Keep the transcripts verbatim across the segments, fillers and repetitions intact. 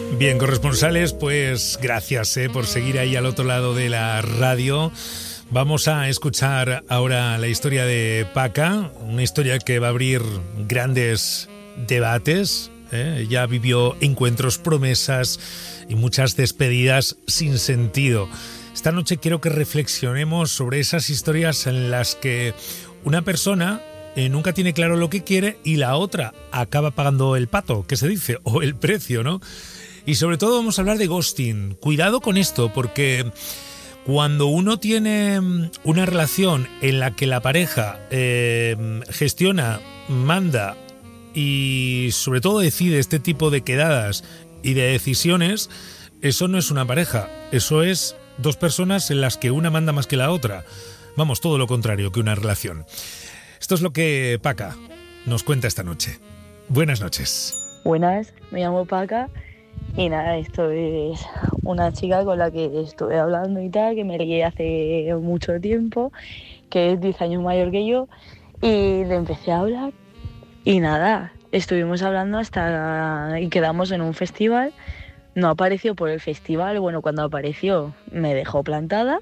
Bien, corresponsales, pues gracias eh, por seguir ahí al otro lado de la radio. Vamos a escuchar ahora la historia de Paca, una historia que va a abrir grandes debates. ¿eh? Ella vivió encuentros, promesas y muchas despedidas sin sentido. Esta noche quiero que reflexionemos sobre esas historias en las que una persona eh, nunca tiene claro lo que quiere y la otra acaba pagando el pato, que se dice, o el precio, ¿no? Y sobre todo vamos a hablar de ghosting. Cuidado con esto, porque cuando uno tiene una relación en la que la pareja eh, gestiona, manda y sobre todo decide este tipo de quedadas y de decisiones, eso no es una pareja, eso es dos personas en las que una manda más que la otra. Vamos, todo lo contrario que una relación. Esto es lo que Paca nos cuenta esta noche. Buenas noches. Buenas, me llamo Paca. Y nada, esto es una chica con la que estuve hablando y tal, que me lié hace mucho tiempo, que es diez años mayor que yo, y le empecé a hablar y nada, estuvimos hablando hasta y quedamos en un festival. No apareció por el festival, bueno, cuando apareció me dejó plantada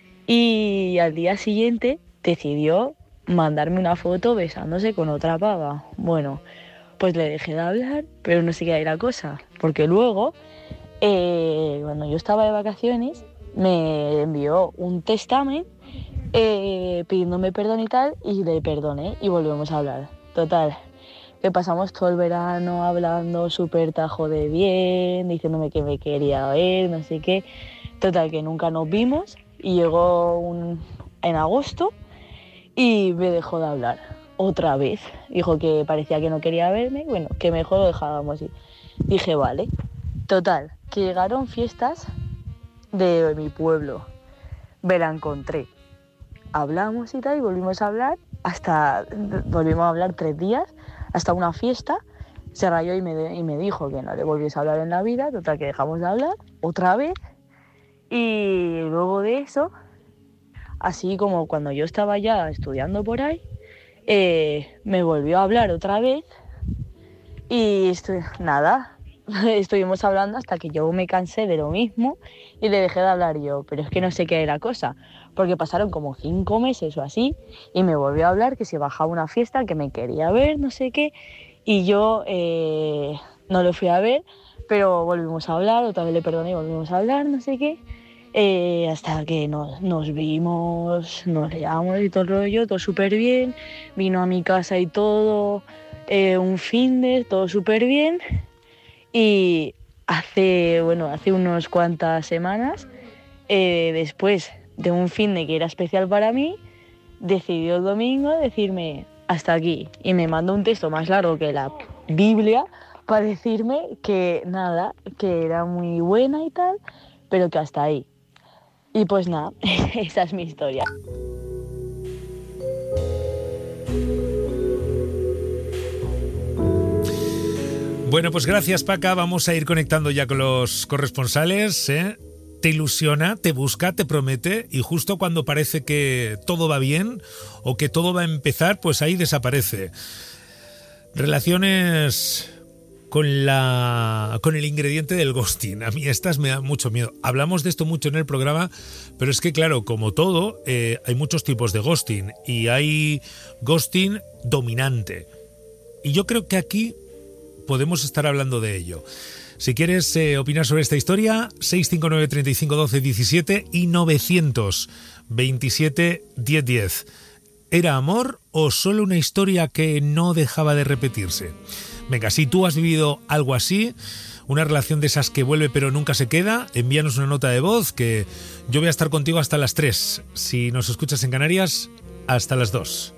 y al día siguiente decidió mandarme una foto besándose con otra pava. Bueno, pues le dejé de hablar, pero no sé qué era la cosa, porque luego, eh, cuando yo estaba de vacaciones, me envió un testamen eh, pidiéndome perdón y tal, y le perdoné y volvemos a hablar. Total, que pasamos todo el verano hablando súper tajo de bien, diciéndome que me quería ver, no sé qué. Total, que nunca nos vimos y llegó un, en agosto y me dejó de hablar. Otra vez, dijo que parecía que no quería verme, bueno, que mejor lo dejábamos así. Dije, vale. Total, que llegaron fiestas de mi pueblo, me la encontré. Hablamos y tal, y volvimos a hablar, hasta, volvimos a hablar tres días, hasta una fiesta, se rayó y me, de, y me dijo que no le volviese a hablar en la vida, total que dejamos de hablar, otra vez, y luego de eso, así como cuando yo estaba ya estudiando por ahí, Eh, me volvió a hablar otra vez y estu- nada, estuvimos hablando hasta que yo me cansé de lo mismo y le dejé de hablar yo, pero es que no sé qué era la cosa, porque pasaron como cinco meses o así y me volvió a hablar que se bajaba una fiesta, que me quería ver, no sé qué, y yo eh, no lo fui a ver, pero volvimos a hablar, otra vez le perdoné y volvimos a hablar, no sé qué. Eh, hasta que nos, nos vimos, nos leamos y todo el rollo, todo súper bien, vino a mi casa y todo, eh, un finde, todo súper bien, y hace, bueno, hace unas cuantas semanas, eh, después de un finde que era especial para mí, decidió el domingo decirme hasta aquí, y me mandó un texto más largo que la Biblia para decirme que nada, que era muy buena y tal, pero que hasta ahí. Y pues nada, esa es mi historia. Bueno, pues gracias, Paca. Vamos a ir conectando ya con los corresponsales. ¿eh? Te ilusiona, te busca, te promete y justo cuando parece que todo va bien o que todo va a empezar, pues ahí desaparece. Relaciones con la con el ingrediente del ghosting. A mí estas me dan mucho miedo. Hablamos de esto mucho en el programa, pero es que claro, como todo, eh, hay muchos tipos de ghosting y hay ghosting dominante. Y yo creo que aquí podemos estar hablando de ello. Si quieres eh, opinar sobre esta historia, seis cinco nueve, treinta y cinco, doce, diecisiete y novecientos veintisiete, diez diez. ¿Era amor o solo una historia que no dejaba de repetirse? Venga, si tú has vivido algo así, una relación de esas que vuelve pero nunca se queda, envíanos una nota de voz que yo voy a estar contigo hasta las tres. Si nos escuchas en Canarias, hasta las dos.